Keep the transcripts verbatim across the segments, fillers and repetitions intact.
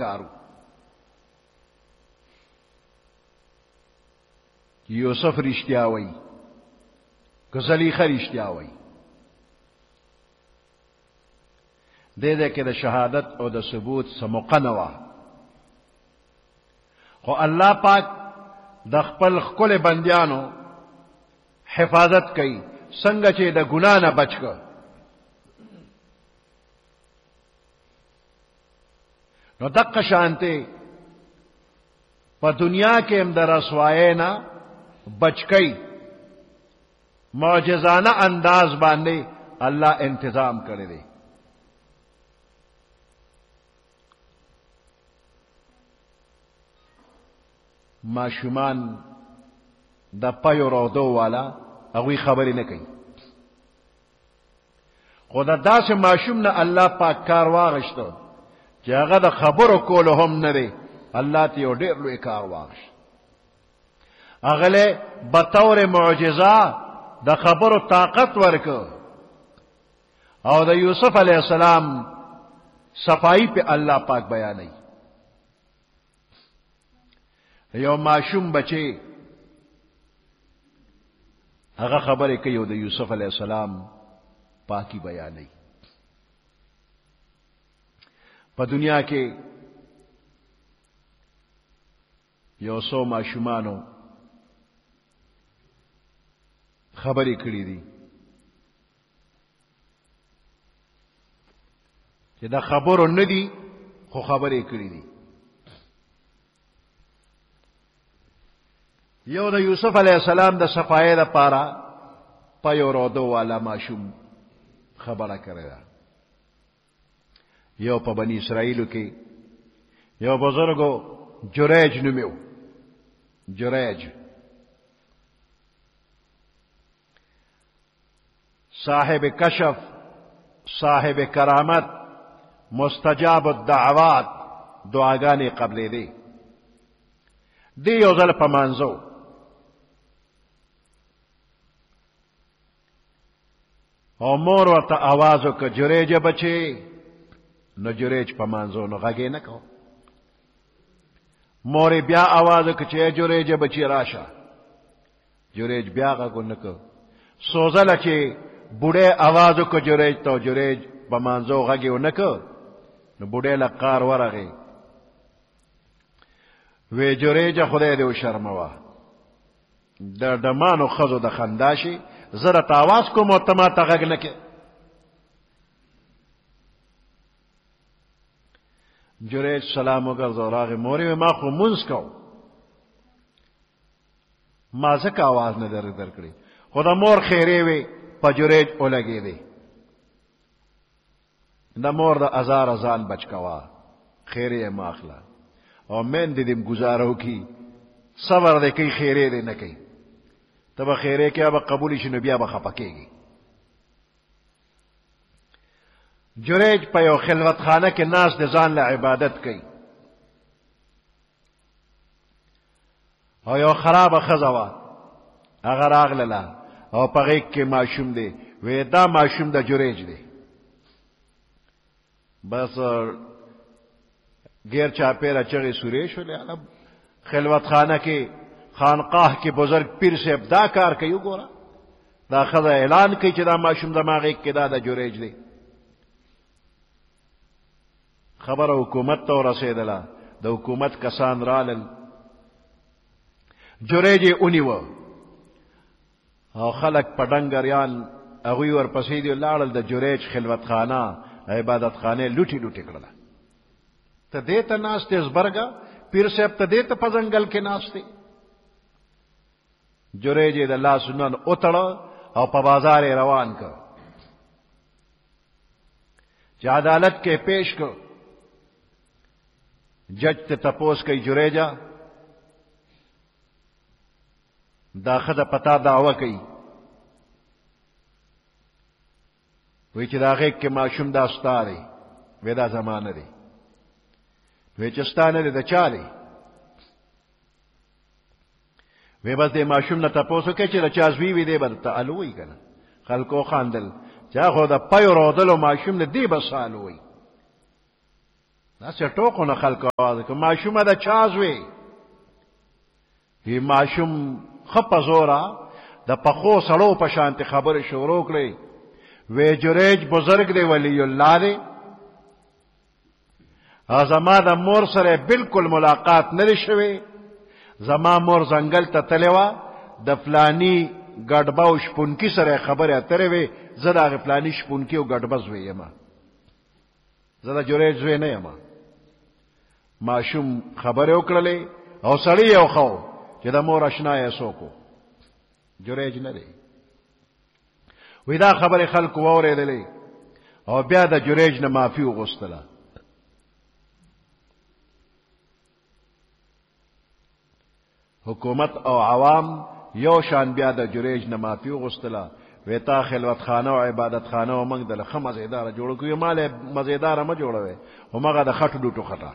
کارو یوسف رښتیا وایي که زلیخه رښتیا وایي. دې دې کې د شهادت او د ثبوت څه موقع نه وه، خو الله پاک د خپل ښکلو بندیانو حفاظت کوي، څنګه چې د ګناه نه بچ کړ. نو دقه شانته په دنیا کې هم د رسوایۍ نه بچ کوي، معجزانه انداز باندې الله انتظام کړی دی. ماشومان د پایو رودو والا هغوی خبرې نه کوي، خو د داسې ماشوم نه الله پاک کار واغشته چې هغه د خبرو کولو هم نه دی، الله ته یو ډېر لوی کار واغشت. هغه له بطور معجزه د خبرو طاقت ورکړ او د یوسف علیه السلام صفائی په الله پاک بیانوي. یو معشوم بچی هغه خبرې کوي او د یوسف علیه السلام پاکی بیانوي. په دنیا کې یو څو معشومانو خبرې کړې دي چې دا خبرو نه دي خو خبرې کړې دي. یو د یوسف علیه السلام د صفایۍ لپاره په یو رودو والا معشوم خبره کړې ده. یو په بني اسرائیلو کې یو بزرګو جریج نومیو، جریج صاحب کشف، صاحب کرامت، مستجاب الدعوات، دعاګانې قبلې دی. دی یو ځل په مانځو او مور ورته آواز وکړه جریجه بچې، نو جریج په مانځو نو غږ یې نه کو. مور بیا آواز وکړه چې جریجه بچې راشه، جریج بیا غږ ونه کو. څو ځله چې بوډۍ آواز وکړه جریج ته، جریج په مانځو غږ یې ونه کو، نو بوډۍ له قار ورغی، وی جریجه خدای دې وشرموه، د ډمانو ښځو د خندا شي، زه درته آواز کوم او ته ماته غږ نه کې. جریج سلام وګرځاو، راغی مورې وی ما خو مونځ کو، ما ځکه آواز نه در درکړې. خو د مور خیرې وی په جریج ولګېدې. د مور د ازار ځان بچ کوه، خیرې یې مه اخله او میندې دې ګزاره وکړي، صبر دې کوي خیرې دې نه کوي. ته به خیرې کې به قبول شي نو بیا به خفه کېږي. جریج په یو خلوت خانه کې ناست د ځان له عبادت کوي او یو خرابه ښځه وه، هغه راغلله او په غېږ کې ماشوم دی، وی دا ماشوم د جریج دی. بس غیر چاپیره چغې سورې شولې. خلوت خانه کې خانقاه کې بزرگ پیر صاحب دا کار کوي، وګوره دا ښځه اعلان کوي چې دا ماشوم زما غېږ کې دا د جریج دی. خبره حکومت ته ورسېدله، د حکومت کسان رالل، جریج یې ونیوه او خلک په ډنګریان هغوی ورپسې دي لاړل، د جریج خلوت خانه عبادت خانه لوټي لوټي کړله. ته دې ته ناست یې زبرګه، پیر صاحب ته دې ته په ځنګل کې ناست دی. جریج یې د لاس نن وتړه او په بازار یې روان کړ چې عدالت کې پیش کړ. جج ته تپوس کوي جریجه دا ښځه پتا دعوه کوي، وی چې دا غېږ کې ماشوم دا ستا دی، وی دا زما نه دی، وی چې ستا نه دی د چا دی؟ وی بس دې ماشوم نه تپوس وکړي چې د چا زوی وي دی به درته الووي که نه. خلکو خندل چې خو د پیو رودلو ماشوم نه دی به څه الووي. داسې ټوکو نه خلکو آواز که ماشومه د چا زوی وی ماشوم ښه په زوره د پخو سړو په شانتې خبرې شروع کړې وی جریج بزرگ دی ولی الله دی زما د مور سره بالکل ملاقات نه دی شوی زما مور ځنګل ته تللی وه د فلاني ګډبه او شپونکي سره خبرې اترې وې زه د هغې فلاني شپونکي او ګډبه زوی یم زه د جریج زوی نه یم ماشوم خبرې وکړلې او سړی یې وښو چې د مور اشنا یې څوک و جریج نه دی وی دا خبرې خلکو واورېدلې او بیا د جریج نه معافي وغوښتله حکومت او عوام یو شان بیا د جریج نه معافي وغوښتله وی تا خلوت خانه او عبادت خانه او موږ دله ښه مزېداره جوړه کړو مال یې مزېداره مه جوړوئ همغه د خټو ډوټو خټه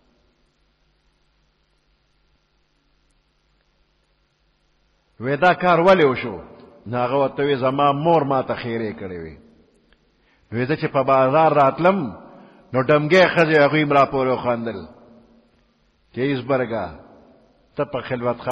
وی دا کار ولې وشو نو هغه ورته وی زما مور ما ته خیرې کړې وې وی زه چې په بازار راتلم نو ډمګې ښځې هغوی م راپورې وخندل چې ایزبرګه ته په خلوت